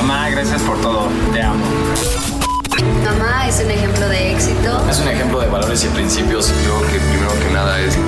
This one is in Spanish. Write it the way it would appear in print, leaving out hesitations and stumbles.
Mamá, gracias por todo. Te amo. Mamá es un ejemplo de éxito. Es un ejemplo de valores y principios. Yo creo que primero que nada es